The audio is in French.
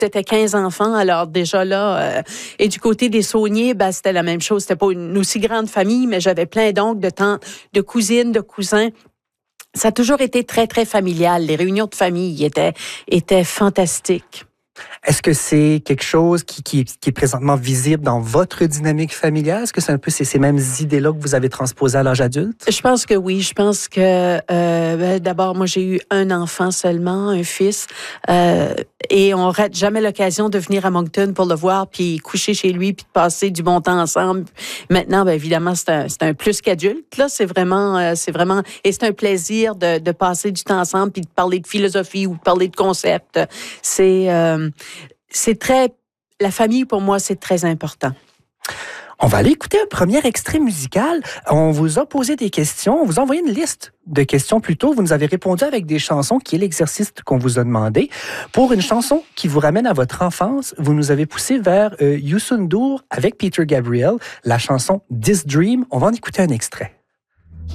c'était 15 enfants, alors déjà là, et du côté des Sauniers, ben, c'était la même chose. C'était pas une aussi grande famille, mais j'avais plein d'oncles, de tantes, de cousines, de cousins. Ça a toujours été très, très familial. Les réunions de famille étaient fantastiques. Est-ce que c'est quelque chose qui est présentement visible dans votre dynamique familiale? Est-ce que c'est un peu ces mêmes idées-là que vous avez transposées à l'âge adulte? Je pense que oui. Je pense que d'abord, moi, j'ai eu un enfant seulement, un fils, et on rate jamais l'occasion de venir à Moncton pour le voir, puis coucher chez lui, puis de passer du bon temps ensemble. Maintenant, bien évidemment, c'est un plus qu'adulte. Là, c'est vraiment, et c'est un plaisir de passer du temps ensemble, puis de parler de philosophie ou de parler de concepts. La famille, pour moi, c'est très important. On va aller écouter un premier extrait musical. On vous a posé des questions. On vous a envoyé une liste de questions plus tôt. Vous nous avez répondu avec des chansons, qui est l'exercice qu'on vous a demandé. Pour une chanson qui vous ramène à votre enfance, vous nous avez poussé vers Youssou N'Dour avec Peter Gabriel, la chanson This Dream. On va en écouter un extrait.